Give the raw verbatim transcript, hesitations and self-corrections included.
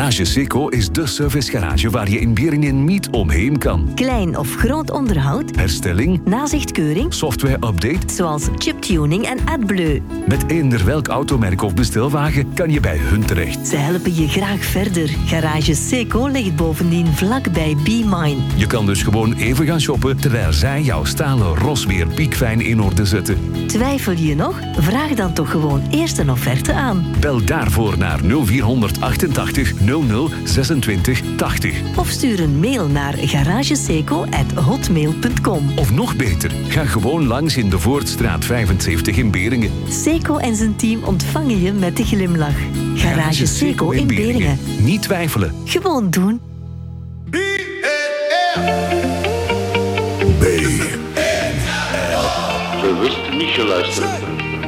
Garage Seco is de servicegarage waar je in Beringen niet omheen kan. Klein of groot onderhoud, Herstelling, nazichtkeuring, software-update, zoals chiptuning en AdBleu. met eender welk automerk of bestelwagen kan je bij hun terecht. Ze helpen je graag verder. Garage Seco ligt bovendien vlak bij B-Mine. Je kan dus gewoon even gaan shoppen terwijl zij jouw stalen ros weer piekfijn in orde zetten. Twijfel je nog? Vraag dan toch gewoon eerst een offerte aan. Bel daarvoor naar nul vier achtentachtig nul nul zesentwintig tachtig. Of stuur een mail naar garageseco at hotmail punt com. Of nog beter, ga gewoon langs in de Voortstraat vijfenzeventig in Beringen. Seco en zijn team ontvangen je met de glimlach. Garage Seco in Beringen. Niet twijfelen. Gewoon doen. Bewust niet geluisterd.